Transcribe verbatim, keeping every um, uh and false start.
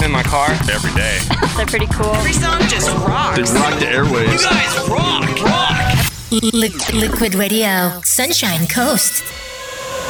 in my car every day. They're pretty cool. Every song just rocks. They rock the airwaves. You guys rock, rock. Li- Liquid Radio, Sunshine Coast.